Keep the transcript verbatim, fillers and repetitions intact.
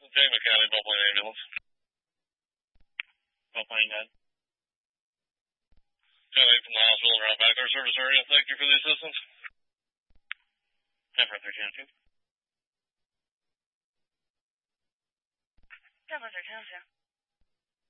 James County, Belle Plaine Ambulance. Belle Plaine nine. ten eight from the hospital around back our service area. Thank you for the assistance. ten for thirteen oh two. ten for thirteen oh two.